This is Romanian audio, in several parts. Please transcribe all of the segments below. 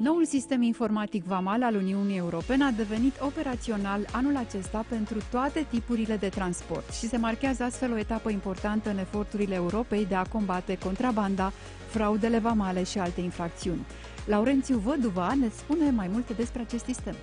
Noul sistem informatic vamal al Uniunii Europene a devenit operațional anul acesta pentru toate tipurile de transport și se marchează astfel o etapă importantă în eforturile Europei de a combate contrabanda, fraudele vamale și alte infracțiuni. Laurențiu Văduva ne spune mai multe despre acest sistem.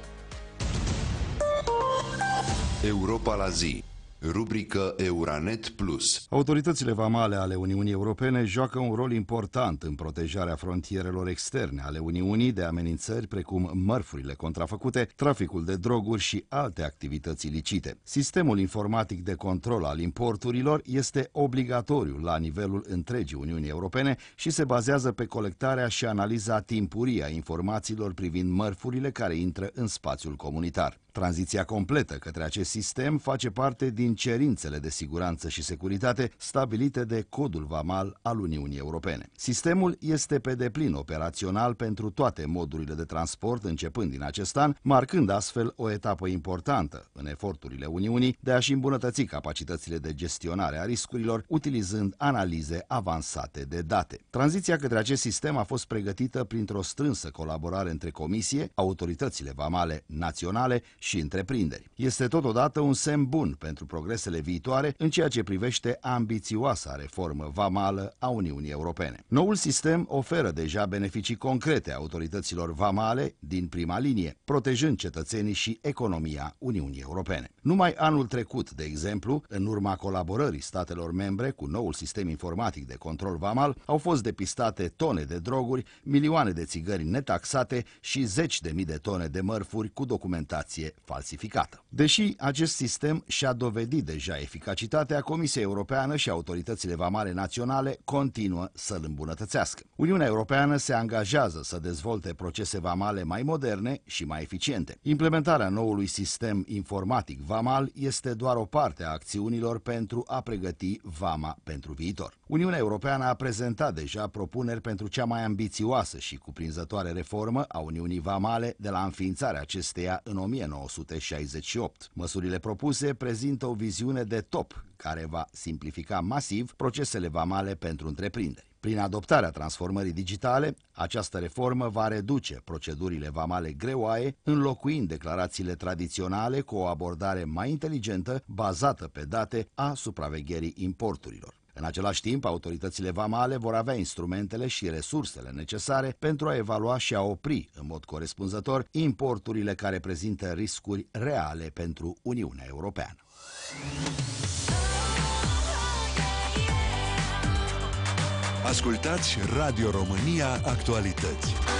Europa la zi. Rubrică Euranet Plus. Autoritățile vamale ale Uniunii Europene joacă un rol important în protejarea frontierelor externe ale Uniunii de amenințări precum mărfurile contrafăcute, traficul de droguri și alte activități ilicite. Sistemul informatic de control al importurilor este obligatoriu la nivelul întregii Uniunii Europene și se bazează pe colectarea și analiza timpurie a informațiilor privind mărfurile care intră în spațiul comunitar. Tranziția completă către acest sistem face parte din cerințele de siguranță și securitate stabilite de Codul Vamal al Uniunii Europene. Sistemul este pe deplin operațional pentru toate modurile de transport începând din acest an, marcând astfel o etapă importantă în eforturile Uniunii de a-și îmbunătăți capacitățile de gestionare a riscurilor utilizând analize avansate de date. Tranziția către acest sistem a fost pregătită printr-o strânsă colaborare între Comisie, autoritățile vamale naționale și întreprinderi. Este totodată un semn bun pentru progresele viitoare în ceea ce privește ambițioasa reformă vamală a Uniunii Europene. Noul sistem oferă deja beneficii concrete autorităților vamale din prima linie, protejând cetățenii și economia Uniunii Europene. Numai anul trecut, de exemplu, în urma colaborării statelor membre cu noul sistem informatic de control vamal, au fost depistate tone de droguri, milioane de țigări netaxate și zeci de mii de tone de mărfuri cu documentație falsificată. Deși acest sistem și-a dovedit deja eficacitatea, Comisia Europeană și autoritățile vamale naționale continuă să-l îmbunătățească. Uniunea Europeană se angajează să dezvolte procese vamale mai moderne și mai eficiente. Implementarea noului sistem informatic vamal este doar o parte a acțiunilor pentru a pregăti vama pentru viitor. Uniunea Europeană a prezentat deja propuneri pentru cea mai ambițioasă și cuprinzătoare reformă a Uniunii Vamale de la înființarea acesteia în 1968. Măsurile propuse prezintă o viziune de top care va simplifica masiv procesele vamale pentru întreprinderi. Prin adoptarea transformării digitale, această reformă va reduce procedurile vamale greoaie, înlocuind declarațiile tradiționale cu o abordare mai inteligentă, bazată pe date a supravegherii importurilor. În același timp, autoritățile vamale vor avea instrumentele și resursele necesare pentru a evalua și a opri în mod corespunzător importurile care prezintă riscuri reale pentru Uniunea Europeană. Ascultați Radio România Actualități.